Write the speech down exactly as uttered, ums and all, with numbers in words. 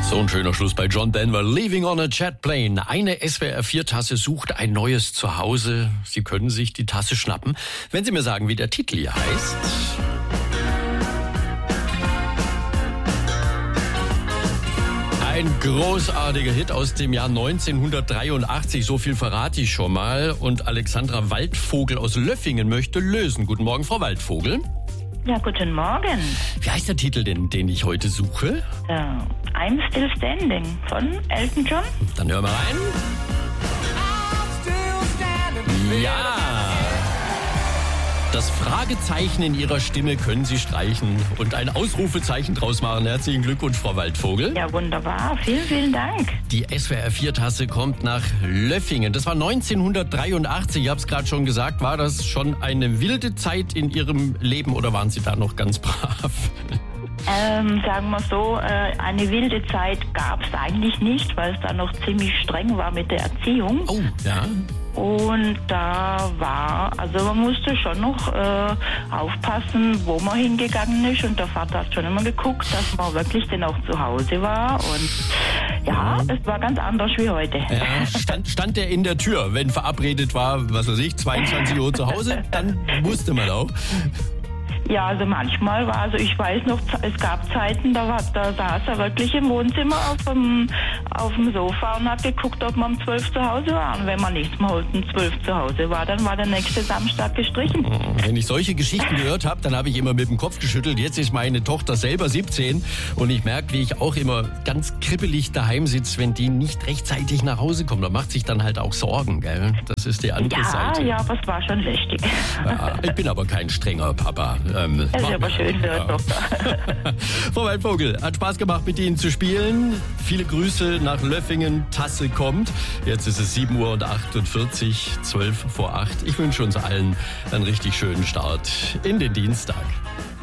So ein schöner Schluss bei John Denver. Leaving on a Jet Plane. Eine S W R vier Tasse sucht ein neues Zuhause. Sie können sich die Tasse schnappen, wenn Sie mir sagen, wie der Titel hier heißt. Ein großartiger Hit aus dem Jahr neunzehnhundertdreiundachtzig, so viel verrate ich schon mal. Und Alexandra Waldvogel aus Löffingen möchte lösen. Guten Morgen, Frau Waldvogel. Ja, guten Morgen. Wie heißt der Titel denn, den ich heute suche? Ja, I'm Still Standing von Elton John. Dann hören wir rein. Ja! Das Fragezeichen in Ihrer Stimme können Sie streichen und ein Ausrufezeichen draus machen. Herzlichen Glückwunsch, Frau Waldvogel. Ja, wunderbar. Vielen, vielen Dank. Die S W R vier Tasse kommt nach Löffingen. Das war neunzehnhundertdreiundachtzig. Ich habe es gerade schon gesagt. War das schon eine wilde Zeit in Ihrem Leben oder waren Sie da noch ganz brav? Ähm, sagen wir so, äh, eine wilde Zeit gab es eigentlich nicht, weil es da noch ziemlich streng war mit der Erziehung. Oh, ja. Und da war, also man musste schon noch äh, aufpassen, wo man hingegangen ist. Und der Vater hat schon immer geguckt, dass man wirklich dann auch zu Hause war. Und ja, ja. es war ganz anders wie heute. Ja, stand, stand er in der Tür, wenn verabredet war, was weiß ich, zweiundzwanzig Uhr zu Hause, dann musste man auch. Ja, also manchmal war, also ich weiß noch, es gab Zeiten, da, war, da saß er wirklich im Wohnzimmer auf dem, auf dem Sofa und hat geguckt, ob man um zwölf zu Hause war. Und wenn man nicht mal um zwölf zu Hause war, dann war der nächste Samstag gestrichen. Wenn ich solche Geschichten gehört habe, dann habe ich immer mit dem Kopf geschüttelt. Jetzt ist meine Tochter selber siebzehn und ich merke, wie ich auch immer ganz kribbelig daheim sitze, wenn die nicht rechtzeitig nach Hause kommen. Da macht sich dann halt auch Sorgen, gell? Das ist die andere ja, Seite. Ja, aber es war schon lästig. Ja, ich bin aber kein strenger Papa. Ähm, das ist aber schön für ja. eine Tochter. Frau Waldvogel, hat Spaß gemacht, mit Ihnen zu spielen. Viele Grüße nach Löffingen. Tasse kommt. Jetzt ist es sieben Uhr achtundvierzig, zwölf vor acht. Ich wünsche uns allen einen richtig schönen Start in den Dienstag.